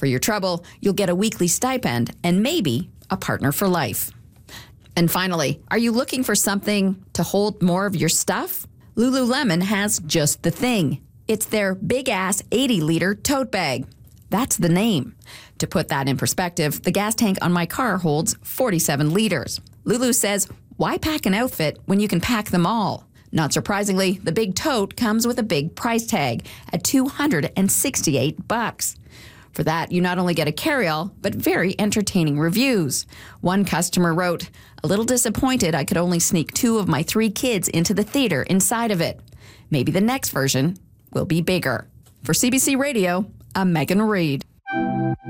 For your trouble, you'll get a weekly stipend and maybe a partner for life. And finally, are you looking for something to hold more of your stuff? Lululemon has just the thing. It's their big-ass 80-liter tote bag. That's the name. To put that in perspective, the gas tank on my car holds 47 liters. Lulu says, why pack an outfit when you can pack them all? Not surprisingly, the big tote comes with a big price tag at $268. For that, you not only get a carry-all, but very entertaining reviews. One customer wrote, a little disappointed I could only sneak 2 of my 3 kids into the theater inside of it. Maybe the next version will be bigger. For CBC Radio, I'm Megan Reid.